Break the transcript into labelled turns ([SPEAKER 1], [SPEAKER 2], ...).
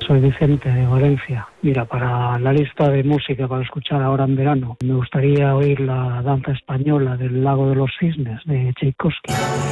[SPEAKER 1] soy Vicente de Valencia. Mira, para la lista de música para escuchar ahora en verano, me gustaría oír la danza española del Lago de los Cisnes de Tchaikovsky.